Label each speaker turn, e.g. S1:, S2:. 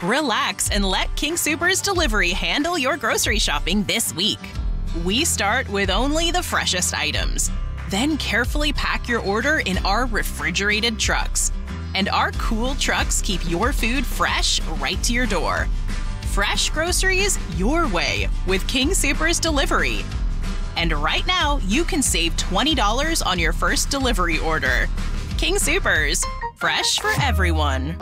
S1: Relax and let King Soopers Delivery handle your grocery shopping this week. We start with only the freshest items. Then carefully pack your order in our refrigerated trucks. And our cool trucks keep your food fresh right to your door. Fresh groceries your way with King Soopers Delivery. And right now, you can save $20 on your first delivery order. King Soopers, fresh for everyone.